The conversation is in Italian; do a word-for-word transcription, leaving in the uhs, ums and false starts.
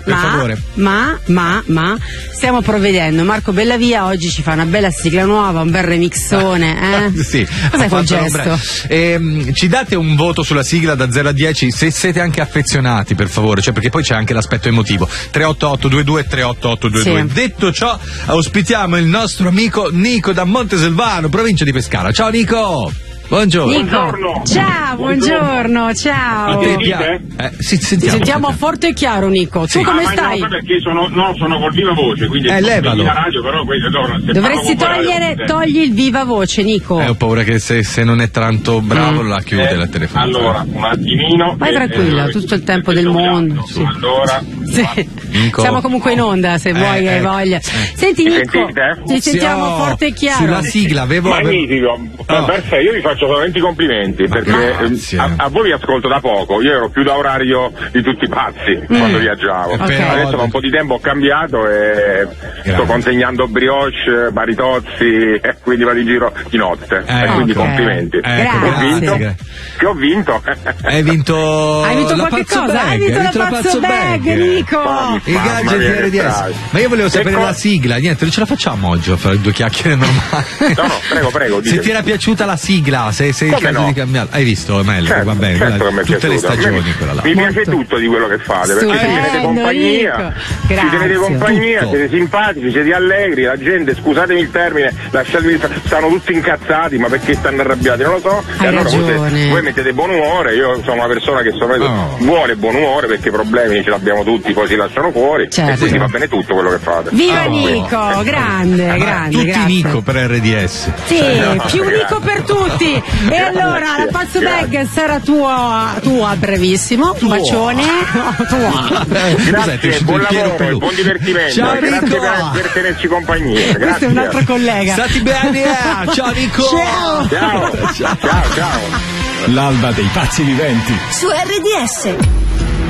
per ma, favore. ma, ma, ma, stiamo provvedendo. Marco Bellavia oggi ci fa una bella sigla nuova, un bel remixone, eh? Sì. Cos'è quel gesto? Ehm, ci date un voto sulla sigla da zero a dieci se siete anche affezionati, per favore, cioè perché poi c'è anche l'aspetto emotivo. tre otto otto due due tre otto otto due due. Sì. Detto ciò, ospitiamo il nostro amico Nico da Montesilvano, provincia di Pescara. Ciao Nico! Buongiorno. Nico. Buongiorno. Ciao, buongiorno, ciao. Ti Sentite? pia- eh, sì, Ti sentiamo. sentiamo forte e chiaro, Nico. Sì. Tu come Ah, ma stai? no, perché sono, no, sono col viva voce, quindi Eh, sono levalo. la radio, però questo no, se Dovresti parlo con voi, togliere, non togli il viva voce, Nico. Eh, ho paura che se, se non è tanto bravo Mm. la chiude Eh, la telefonata. Allora, un attimino. Vai eh, tranquilla, eh, tutto il tempo eh, del esatto. mondo. Sì. Allora, Sì. Nico. Siamo comunque in onda, se Eh, vuoi, hai ecco. voglia. Eh. Senti, Mi Nico, sentite? ti sentiamo Sì, oh, forte e chiaro. Sulla sigla avevo... avevo- magnifico, Oh. perfetto, io vi faccio solamente i complimenti perché grazie. ehm, a, a voi vi ascolto da poco, io ero più da orario di tutti i pazzi quando viaggiavo, Ok. adesso da un po' di tempo ho cambiato e sto Grazie. consegnando brioche, baritozzi e quindi vado in giro di notte Eh, e quindi ok. complimenti. Ecco, Che ho grazie. vinto? Gra- Che ho vinto? Hai vinto... Hai vinto la qualche Pazzo cosa? Bag, Hai vinto la la Pazzo Bag, Nico. Mamma I mia, gadget di che R D S. strano. Ma io volevo Che sapere co- la sigla, niente, non ce la facciamo oggi a fare due chiacchiere normali. No, no, prego, prego, Se ditemi. ti era piaciuta la sigla, se sei il Come caso no? di cambiarla. Hai visto, Mello? Certo, Va bene, certo dai, che mi è tutte le piaciuta. stagioni Mi- quella là. Mi piace Molto. tutto di quello che fate, perché ci tenete Stupendo, compagnia, Nico. ci tenete Grazie. compagnia, Tutto. siete simpatici, siete allegri, la gente, scusatemi il termine, lasciatemi, stanno tutti incazzati, ma perché stanno arrabbiati? Non lo so. Hai e allora voi, ragione. voi mettete buon umore, io sono una persona che sono Oh. vuole buon umore perché i problemi ce li abbiamo tutti, poi si lasciano fuori Certo. e quindi va bene tutto quello che fate. Viva Oh. Nico, grande, Ma grande, tutti grazie. Nico per R D S. Sì, No, più grazie. Nico per tutti. E Grazie, allora la Pazzo Bag grazie. sarà tua, tua brevissimo. Un bacione. Tua. Cos'è, ti è Grazie, uscito buon il Piero lavoro, Pelù? buon divertimento, Ciao grazie Nico. per, per tenerci compagnia. Questo Grazie. è un altro collega. Stati bene, eh. Ciao Nico. Ciao. Ciao, ciao, ciao. L'alba dei pazzi viventi. Su R D S.